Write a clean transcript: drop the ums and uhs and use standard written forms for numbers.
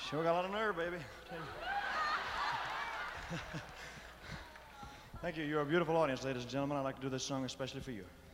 Sure got a lot of nerve, baby. Tell you. Thank you. You're a beautiful audience, ladies and gentlemen. I'd like to do this song especially for you.